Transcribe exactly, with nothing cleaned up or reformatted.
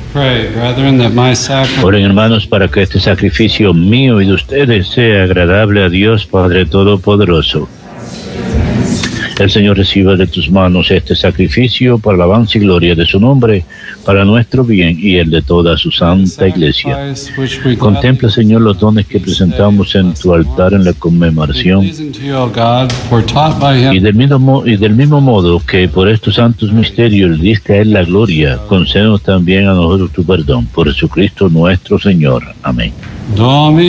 Oren, hermanos, para que este sacrificio mío y de ustedes sea agradable a Dios Padre Todopoderoso. El Señor reciba de tus manos este sacrificio para la alabanza y gloria de su nombre, para nuestro bien y el de toda su santa iglesia. Contempla, Señor, los dones que presentamos en tu altar en la conmemoración. Y del mismo, y del mismo modo que por estos santos misterios le diste a Él la gloria, concédenos también a nosotros tu perdón. Por Jesucristo nuestro Señor. Amén.